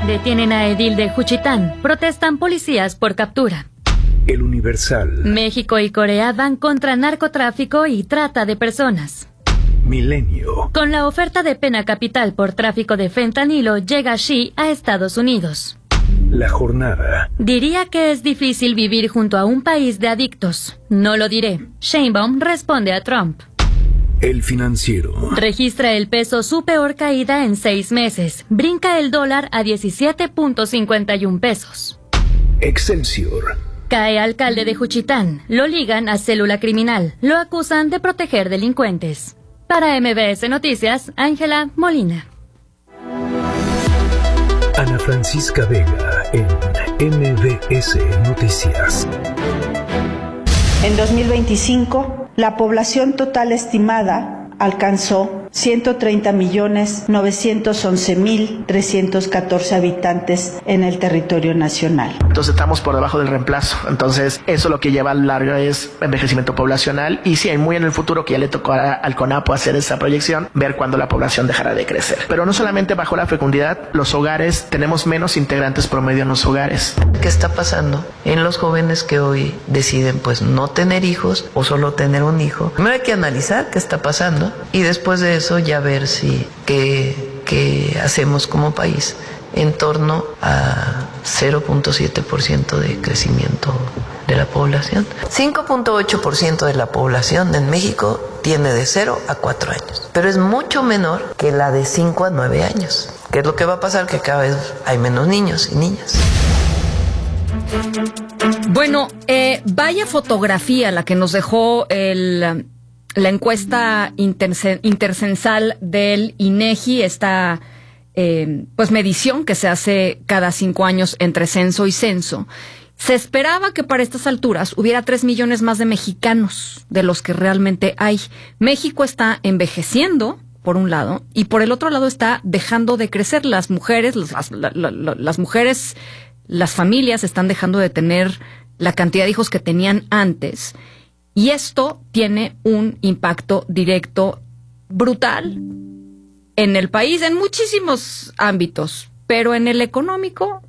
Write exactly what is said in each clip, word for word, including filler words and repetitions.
Detienen a edil de Juchitán. Protestan policías por captura. El Universal. México y Corea van contra narcotráfico y trata de personas. Milenio. Con la oferta de pena capital por tráfico de fentanilo, llega Xi a Estados Unidos. La Jornada. Diría que es difícil vivir junto a un país de adictos. No lo diré. Sheinbaum responde a Trump. El Financiero. Registra el peso su peor caída en seis meses. Brinca el dólar a diecisiete punto cincuenta y uno pesos. Excelsior. Cae alcalde de Juchitán. Lo ligan a célula criminal. Lo acusan de proteger delincuentes. Para M B S Noticias, Ángela Molina. Ana Francisca Vega en M B S Noticias. En dos mil veinticinco, la población total estimada alcanzó ciento treinta millones novecientos once mil trescientos catorce habitantes en el territorio nacional. Entonces estamos por debajo del reemplazo. Entonces eso lo que lleva a lo largo es envejecimiento poblacional y sí, hay muy en el futuro que ya le tocó al CONAPO hacer esa proyección, ver cuándo la población dejará de crecer. Pero no solamente bajó la fecundidad, los hogares, tenemos menos integrantes promedio en los hogares. ¿Qué está pasando en los jóvenes que hoy deciden pues no tener hijos o solo tener un hijo? Primero hay que analizar qué está pasando y después de eso ya ver si qué, qué hacemos como país en torno a cero punto siete por ciento de crecimiento de la población. cinco punto ocho por ciento de la población en México tiene de cero a cuatro años, pero es mucho menor que la de cinco a nueve años. ¿Qué es lo que va a pasar? Que cada vez hay menos niños y niñas. Bueno, eh, vaya fotografía la que nos dejó el... la encuesta intercensal del INEGI, esta eh, pues medición que se hace cada cinco años entre censo y censo. Se esperaba que para estas alturas hubiera tres millones más de mexicanos de los que realmente hay. México está envejeciendo, por un lado, y por el otro lado está dejando de crecer. Las mujeres, las, la, la, las mujeres, las familias están dejando de tener la cantidad de hijos que tenían antes. Y esto tiene un impacto directo brutal en el país, en muchísimos ámbitos, pero en el económico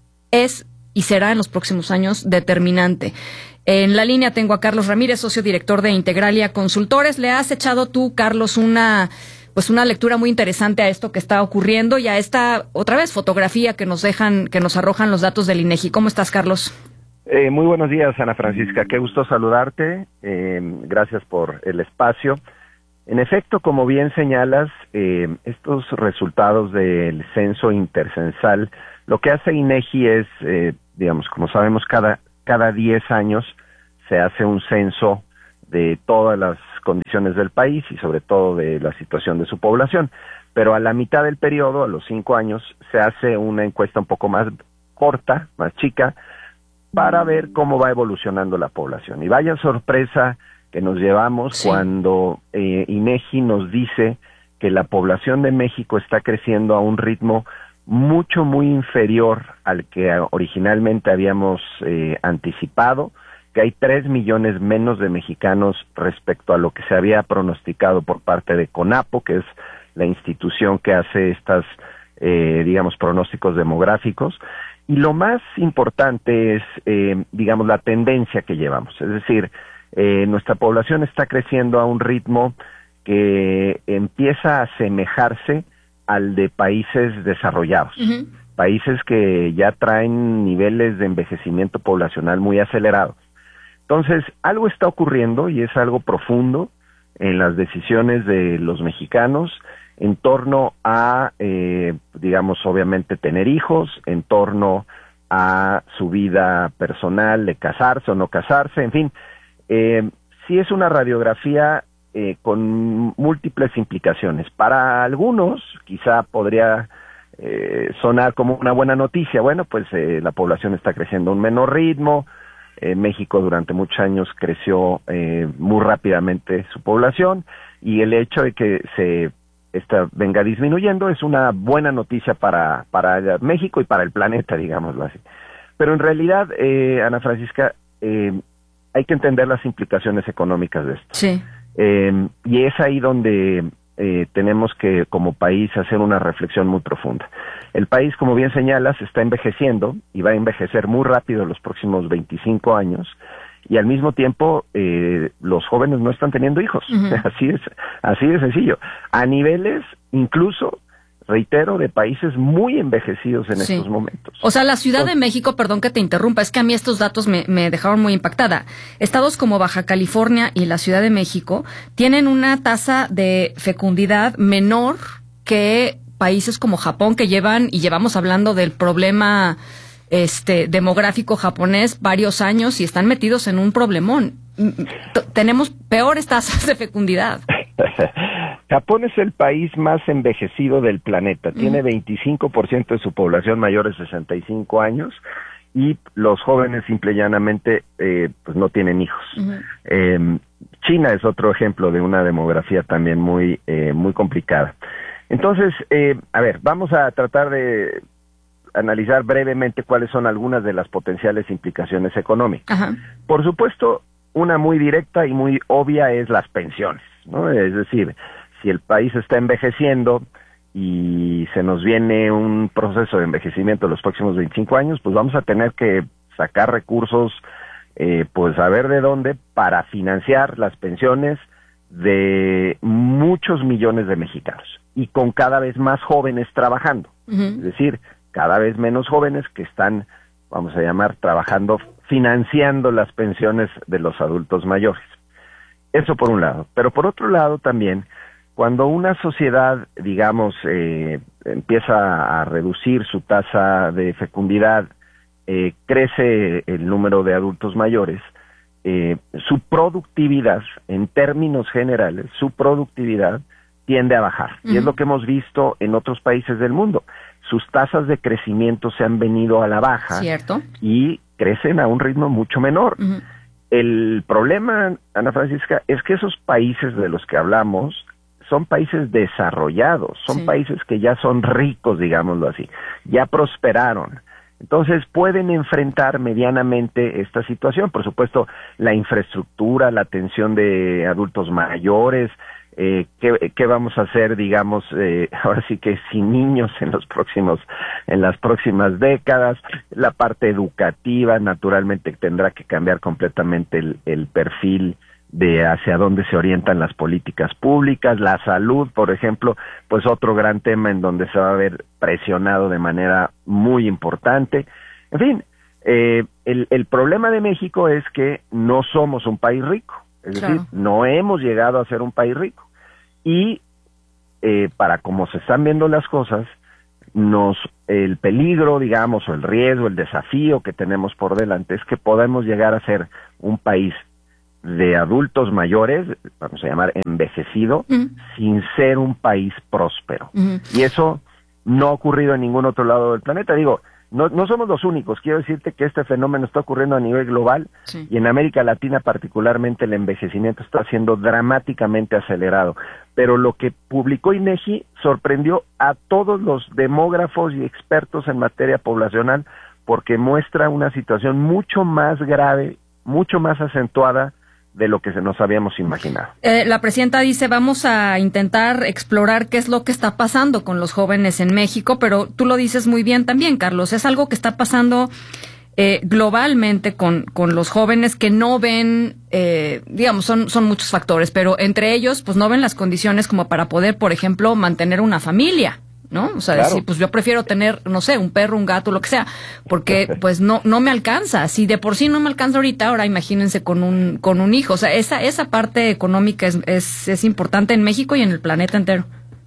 es y será en los próximos años determinante. En la línea tengo a Carlos Ramírez, socio director de Integralia Consultores. Le has echado tú, Carlos, una pues una lectura muy interesante a esto que está ocurriendo y a esta otra vez fotografía que nos dejan, que nos arrojan los datos del INEGI. ¿Cómo estás, Carlos? Eh, muy buenos días, Ana Francisca. Qué gusto saludarte. Eh, gracias por el espacio. En efecto, como bien señalas, eh, estos resultados del censo intercensal, lo que hace INEGI es, eh, digamos, como sabemos, cada cada diez años se hace un censo de todas las condiciones del país y sobre todo de la situación de su población. Pero a la mitad del periodo, a los cinco años, se hace una encuesta un poco más corta, más chica, para ver cómo va evolucionando la población. Y vaya sorpresa que nos llevamos sí. cuando eh, INEGI nos dice que la población de México está creciendo a un ritmo mucho, muy inferior al que originalmente habíamos eh, anticipado, que hay tres millones menos de mexicanos respecto a lo que se había pronosticado por parte de CONAPO, que es la institución que hace estas, eh, digamos, pronósticos demográficos. Y lo más importante es, eh, digamos, la tendencia que llevamos. Es decir, eh, nuestra población está creciendo a un ritmo que empieza a asemejarse al de países desarrollados. Uh-huh. Países que ya traen niveles de envejecimiento poblacional muy acelerados. Entonces, algo está ocurriendo y es algo profundo en las decisiones de los mexicanos en torno a, eh, digamos, obviamente tener hijos, en torno a su vida personal, de casarse o no casarse, en fin. Eh, sí es una radiografía eh, con múltiples implicaciones. Para algunos, quizá podría eh, sonar como una buena noticia. Bueno, pues eh, la población está creciendo a un menor ritmo. Eh, México durante muchos años creció eh, muy rápidamente su población y el hecho de que se esta venga disminuyendo es una buena noticia para para México y para el planeta, digámoslo así. Pero en realidad, eh, Ana Francisca, eh, hay que entender las implicaciones económicas de esto. Sí. Eh, y es ahí donde eh, tenemos que, como país, hacer una reflexión muy profunda. El país, como bien señalas, está envejeciendo y va a envejecer muy rápido en los próximos veinticinco años, y al mismo tiempo eh, los jóvenes no están teniendo hijos. Uh-huh. Así es, así de sencillo. A niveles, incluso, reitero, de países muy envejecidos en sí. estos momentos. O sea, la Ciudad de México, perdón que te interrumpa, es que a mí estos datos me, me dejaron muy impactada. Estados como Baja California y la Ciudad de México tienen una tasa de fecundidad menor que países como Japón, que llevan, y llevamos hablando del problema este demográfico japonés varios años y están metidos en un problemón. T- tenemos peores tasas de fecundidad. Japón es el país más envejecido del planeta. Uh-huh. Tiene veinticinco por ciento de su población mayor de sesenta y cinco años y los jóvenes simple y llanamente eh, pues no tienen hijos. Uh-huh. Eh, China es otro ejemplo de una demografía también muy eh, muy complicada. Entonces, eh, a ver, vamos a tratar de analizar brevemente cuáles son algunas de las potenciales implicaciones económicas. Uh-huh. Por supuesto, una muy directa y muy obvia es las pensiones, ¿no? Es decir, si el país está envejeciendo y se nos viene un proceso de envejecimiento en los próximos veinticinco años, pues vamos a tener que sacar recursos, eh, pues a ver de dónde, para financiar las pensiones de muchos millones de mexicanos y con cada vez más jóvenes trabajando. Uh-huh. Es decir, cada vez menos jóvenes que están, vamos a llamar, trabajando, financiando las pensiones de los adultos mayores. Eso por un lado. Pero por otro lado también, cuando una sociedad, digamos, eh, empieza a reducir su tasa de fecundidad, eh, crece el número de adultos mayores, eh, su productividad, en términos generales, su productividad tiende a bajar. Uh-huh. Y es lo que hemos visto en otros países del mundo. Sus tasas de crecimiento se han venido a la baja. Cierto. Y crecen a un ritmo mucho menor. Uh-huh. El problema, Ana Francisca, es que esos países de los que hablamos son países desarrollados, son sí. países que ya son ricos, digámoslo así, ya prosperaron. Entonces pueden enfrentar medianamente esta situación. Por supuesto, la infraestructura, la atención de adultos mayores, eh, ¿qué, qué vamos a hacer, digamos, eh, ahora sí que sin niños en los próximos, en las próximas décadas? La parte educativa, naturalmente, tendrá que cambiar completamente el, el perfil de hacia dónde se orientan las políticas públicas. La salud, por ejemplo, pues otro gran tema en donde se va a ver presionado de manera muy importante. En fin, eh, el, el problema de México es que no somos un país rico, es claro. decir, no hemos llegado a ser un país rico. Y eh, para como se están viendo las cosas, nos el peligro, digamos, o el riesgo, el desafío que tenemos por delante es que podemos llegar a ser un país de adultos mayores, vamos a llamar envejecido, uh-huh. sin ser un país próspero. Uh-huh. Y eso no ha ocurrido en ningún otro lado del planeta. Digo, no, no somos los únicos. Quiero decirte que este fenómeno está ocurriendo a nivel global sí. y en América Latina particularmente el envejecimiento está siendo dramáticamente acelerado. Pero lo que publicó INEGI sorprendió a todos los demógrafos y expertos en materia poblacional porque muestra una situación mucho más grave, mucho más acentuada de lo que se nos habíamos imaginado. Eh, la presidenta dice, vamos a intentar explorar qué es lo que está pasando con los jóvenes en México, pero tú lo dices muy bien también, Carlos, es algo que está pasando eh, globalmente con, con los jóvenes que no ven, eh, digamos, son, son muchos factores, pero entre ellos, pues no ven las condiciones como para poder, por ejemplo, mantener una familia, ¿no? O sea, claro. decir, pues yo prefiero tener, no sé, un perro, un gato, lo que sea, porque pues no no me alcanza. Si de por sí no me alcanza ahorita, ahora imagínense con un con un hijo. O sea, esa esa parte económica es es, es importante en México y en el planeta entero.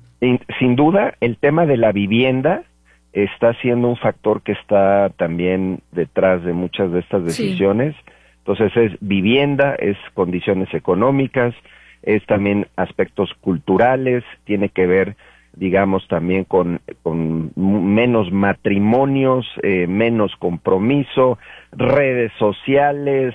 Sin duda, el tema de la vivienda está siendo un factor que está también detrás de muchas de estas decisiones. Sí. Entonces es vivienda, es condiciones económicas, es también aspectos culturales, tiene que ver, digamos, también con, con menos matrimonios, eh, menos compromiso, redes sociales,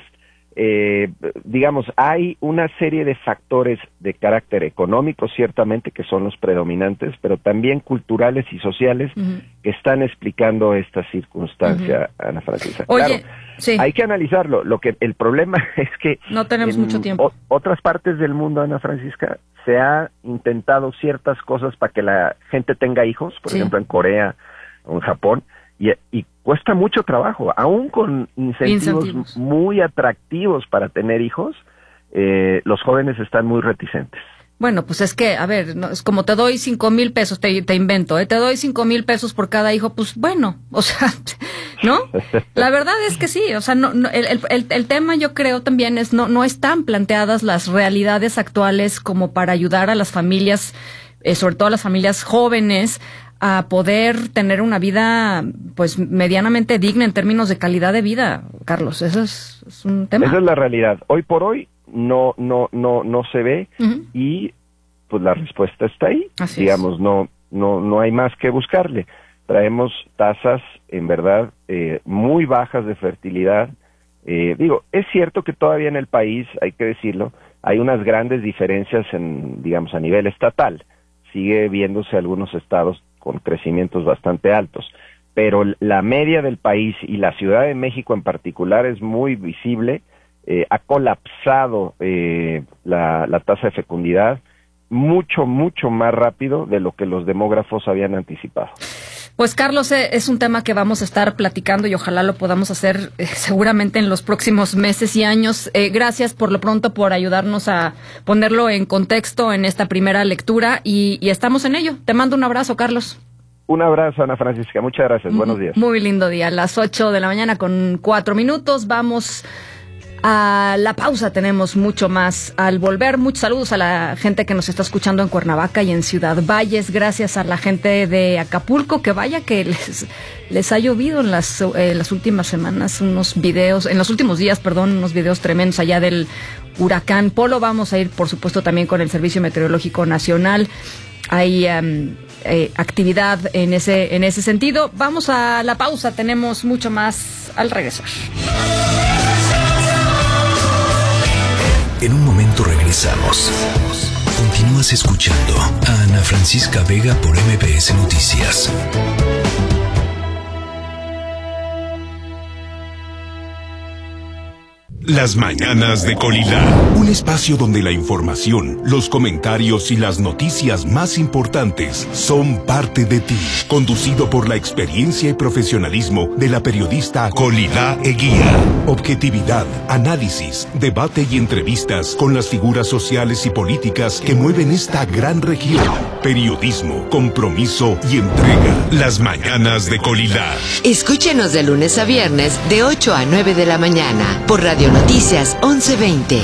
eh, digamos, hay una serie de factores de carácter económico, ciertamente, que son los predominantes, pero también culturales y sociales uh-huh. que están explicando esta circunstancia, uh-huh. Ana Francisca. Oye, claro, sí. hay que analizarlo. Lo que el problema es que no tenemos en mucho tiempo. O, otras partes del mundo, Ana Francisca, se ha intentado ciertas cosas para que la gente tenga hijos, por sí. ejemplo en Corea o en Japón, y, y cuesta mucho trabajo, aún con incentivos, incentivos muy atractivos para tener hijos, eh, los jóvenes están muy reticentes. Bueno, pues es que, a ver, no, es como te doy cinco mil pesos, te, te invento, ¿eh? Te doy cinco mil pesos por cada hijo, pues bueno, o sea, ¿no? La verdad es que sí, o sea, no, no el, el, el tema yo creo también es, no, no están planteadas las realidades actuales como para ayudar a las familias, eh, sobre todo a las familias jóvenes, a poder tener una vida, pues, medianamente digna en términos de calidad de vida, Carlos. Eso es, es un tema. Esa es la realidad. Hoy por hoy no, no, no, no se ve uh-huh. y pues la respuesta está ahí. Así Digamos, es. no, no, no hay más que buscarle. Traemos tasas, en verdad, eh, muy bajas de fertilidad. Eh, digo, es cierto que todavía en el país, hay que decirlo, hay unas grandes diferencias en, digamos, a nivel estatal. Sigue viéndose algunos estados con crecimientos bastante altos, pero la media del país y la Ciudad de México en particular es muy visible, eh, ha colapsado eh, la, la tasa de fecundidad mucho, mucho más rápido de lo que los demógrafos habían anticipado. Pues Carlos, es un tema que vamos a estar platicando y ojalá lo podamos hacer eh, seguramente en los próximos meses y años. Eh, gracias por lo pronto por ayudarnos a ponerlo en contexto en esta primera lectura y, y estamos en ello. Te mando un abrazo, Carlos. Un abrazo, Ana Francisca. Muchas gracias. Buenos días. Muy lindo día. A las ocho de la mañana con cuatro minutos vamos a la pausa. Tenemos mucho más al volver. Muchos saludos a la gente que nos está escuchando en Cuernavaca y en Ciudad Valles. Gracias a la gente de Acapulco, que vaya que les, les ha llovido en las, eh, las últimas semanas unos videos, en los últimos días, perdón, unos videos tremendos allá del huracán Polo. Vamos a ir, por supuesto, también con el Servicio Meteorológico Nacional. Hay um, eh, actividad en ese, en ese sentido. Vamos a la pausa. Tenemos mucho más al regresar. En un momento regresamos. Continúas escuchando a Ana Francisca Vega por M B S Noticias. Las mañanas de Colilá, un espacio donde la información, los comentarios y las noticias más importantes son parte de ti. Conducido por la experiencia y profesionalismo de la periodista Colilá Eguía. Objetividad, análisis, debate y entrevistas con las figuras sociales y políticas que mueven esta gran región. Periodismo, compromiso y entrega. Las mañanas de Colilá. Escúchenos de lunes a viernes de ocho a nueve de la mañana por Radio Noticias once veinte.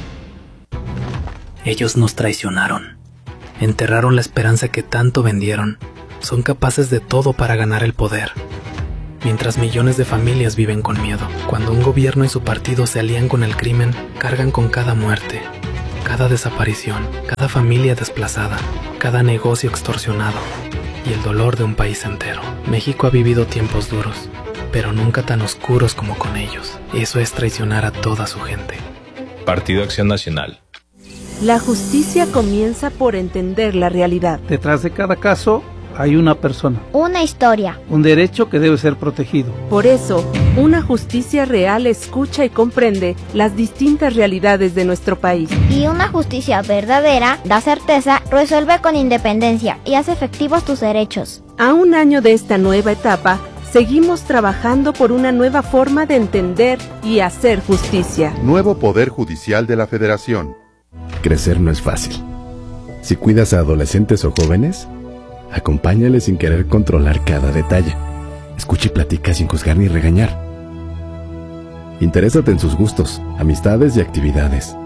Ellos nos traicionaron. Enterraron la esperanza que tanto vendieron. Son capaces de todo para ganar el poder. Mientras millones de familias viven con miedo. Cuando un gobierno y su partido se alían con el crimen, cargan con cada muerte, cada desaparición, cada familia desplazada, cada negocio extorsionado y el dolor de un país entero. México ha vivido tiempos duros, pero nunca tan oscuros como con ellos. Eso es traicionar a toda su gente. Partido Acción Nacional. La justicia comienza por entender la realidad. Detrás de cada caso hay una persona. Una historia. Un derecho que debe ser protegido. Por eso, una justicia real escucha y comprende las distintas realidades de nuestro país. Y una justicia verdadera da certeza, resuelve con independencia y hace efectivos tus derechos. A un año de esta nueva etapa, seguimos trabajando por una nueva forma de entender y hacer justicia. Nuevo Poder Judicial de la Federación. Crecer no es fácil. Si cuidas a adolescentes o jóvenes, acompáñales sin querer controlar cada detalle. Escucha y platica sin juzgar ni regañar. Interésate en sus gustos, amistades y actividades.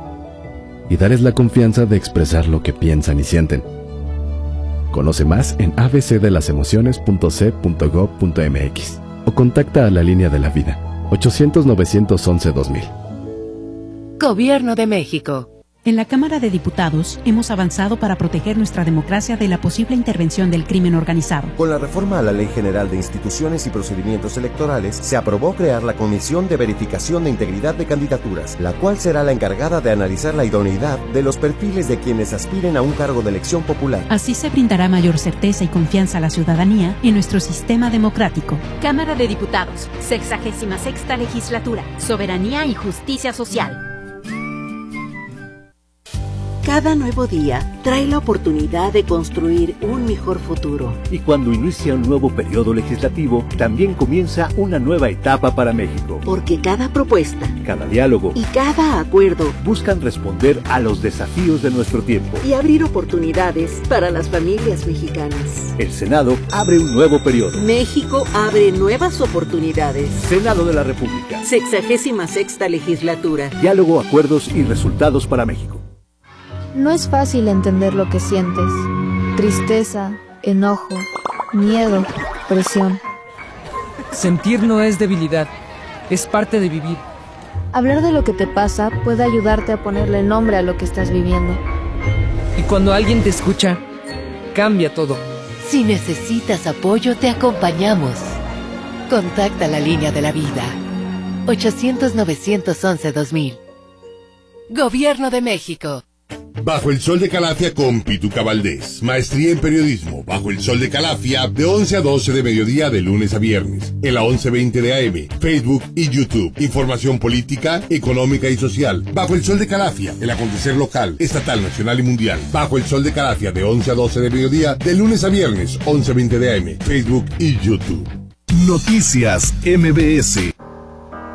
Y dales la confianza de expresar lo que piensan y sienten. Conoce más en a b c de las emociones punto c punto gob punto m x o contacta a la Línea de la Vida ochocientos, novecientos once, dos mil. Gobierno de México. En la Cámara de Diputados hemos avanzado para proteger nuestra democracia de la posible intervención del crimen organizado. Con la reforma a la Ley General de Instituciones y Procedimientos Electorales, se aprobó crear la Comisión de Verificación de Integridad de Candidaturas, la cual será la encargada de analizar la idoneidad de los perfiles de quienes aspiren a un cargo de elección popular. Así se brindará mayor certeza y confianza a la ciudadanía en nuestro sistema democrático. Cámara de Diputados, sexagésima sexta legislatura, soberanía y justicia social. Cada nuevo día trae la oportunidad de construir un mejor futuro. Y cuando inicia un nuevo periodo legislativo, también comienza una nueva etapa para México. Porque cada propuesta, cada diálogo y cada acuerdo buscan responder a los desafíos de nuestro tiempo y abrir oportunidades para las familias mexicanas. El Senado abre un nuevo periodo. México abre nuevas oportunidades. Senado de la República. Sexagésima sexta legislatura. Diálogo, acuerdos y resultados para México. No es fácil entender lo que sientes. Tristeza, enojo, miedo, presión. Sentir no es debilidad, es parte de vivir. Hablar de lo que te pasa puede ayudarte a ponerle nombre a lo que estás viviendo. Y cuando alguien te escucha, cambia todo. Si necesitas apoyo, te acompañamos. Contacta la línea de la vida. ochocientos, novecientos once, dos mil. Gobierno de México. Bajo el Sol de Calafia con Pituca Valdés. Maestría en Periodismo. Bajo el Sol de Calafia de once a doce de mediodía de lunes a viernes. En la once veinte de A M, Facebook y YouTube. Información política, económica y social. Bajo el Sol de Calafia. El acontecer local, estatal, nacional y mundial. Bajo el Sol de Calafia de once a doce de mediodía de lunes a viernes. once veinte de A M, Facebook y YouTube. Noticias M B S.